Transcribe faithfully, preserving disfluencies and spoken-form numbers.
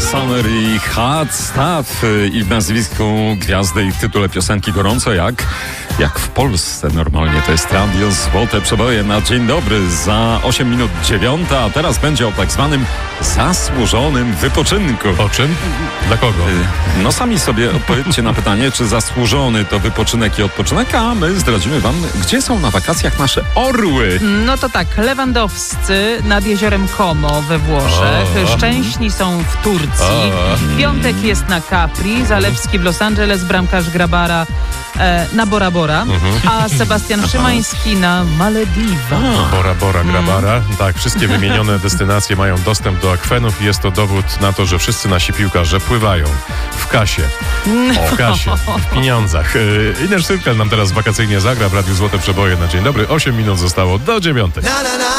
Summer i Hot Stuff i w nazwisku gwiazdy i w tytule piosenki gorąco jak jak w Polsce normalnie. To jest Radio Złote Przeboje na dzień dobry za osiem minut dziewiąta, a teraz będzie o tak zwanym zasłużonym wypoczynku. O czym? Dla kogo? No sami sobie odpowiedzcie na pytanie, czy zasłużony to wypoczynek i odpoczynek, a my zdradzimy wam, gdzie są na wakacjach nasze orły. No to tak, Lewandowscy nad jeziorem Como we Włoszech, O. Szczęśni są w Turcji, O. Piątek jest na Capri, Zalewski w Los Angeles, bramkarz Grabara e, na Bora Bora, a Sebastian Szymański na Malediwach. Bora Bora Grabara. Tak, wszystkie wymienione destynacje mają dostęp do akwenów i jest to dowód na to, że wszyscy nasi piłkarze pływają w kasie. O, w kasie, w pieniądzach. Yy, Iner Sztyrkel nam teraz wakacyjnie zagra w Radiu Złote Przeboje na dzień dobry. osiem minut zostało do dziewiątej.